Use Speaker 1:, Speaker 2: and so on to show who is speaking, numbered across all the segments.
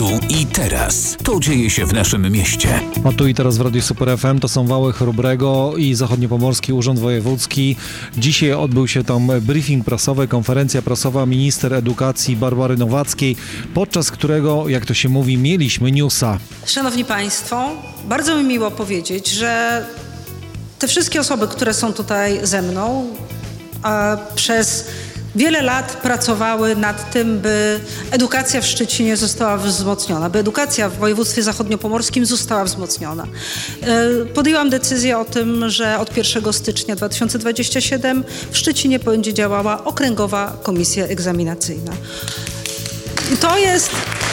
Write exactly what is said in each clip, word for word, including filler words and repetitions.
Speaker 1: Tu i teraz. To dzieje się w naszym mieście.
Speaker 2: A tu i teraz w Radiu Super F M to są wały Chrobrego i Zachodniopomorski Urząd Wojewódzki. Dzisiaj odbył się tam briefing prasowy, konferencja prasowa minister edukacji Barbary Nowackiej, podczas którego, jak to się mówi, mieliśmy newsa.
Speaker 3: Szanowni Państwo, bardzo mi miło powiedzieć, że te wszystkie osoby, które są tutaj ze mną, a przez wiele lat pracowały nad tym, by edukacja w Szczecinie została wzmocniona, by edukacja w województwie zachodniopomorskim została wzmocniona. Podjęłam decyzję o tym, że od pierwszego stycznia dwa tysiące dwudziestego siódmego w Szczecinie będzie działała Okręgowa Komisja Egzaminacyjna. I to jest...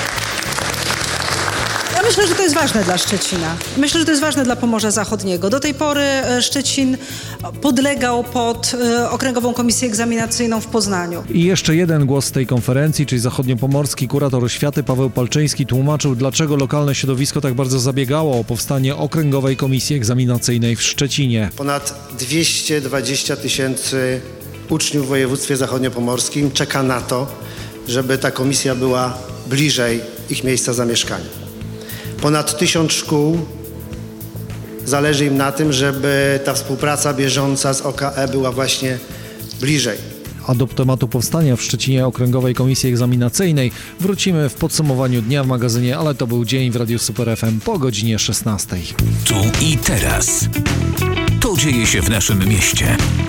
Speaker 3: Ja myślę, że to jest ważne dla Szczecina. Myślę, że to jest ważne dla Pomorza Zachodniego. Do tej pory Szczecin podlegał pod Okręgową Komisję Egzaminacyjną w Poznaniu.
Speaker 2: I jeszcze jeden głos z tej konferencji, czyli zachodniopomorski kurator oświaty Paweł Palczyński tłumaczył, dlaczego lokalne środowisko tak bardzo zabiegało o powstanie Okręgowej Komisji Egzaminacyjnej w Szczecinie.
Speaker 4: Ponad dwieście dwadzieścia tysięcy uczniów w województwie zachodniopomorskim czeka na to, żeby ta komisja była bliżej ich miejsca zamieszkania. Ponad tysiąc szkół zależy im na tym, żeby ta współpraca bieżąca z O K E była właśnie bliżej.
Speaker 2: A do tematu powstania w Szczecinie Okręgowej Komisji Egzaminacyjnej wrócimy w podsumowaniu dnia w magazynie, ale to był dzień w Radiu Super F M po godzinie szesnastej.
Speaker 1: Tu i teraz. To dzieje się w naszym mieście.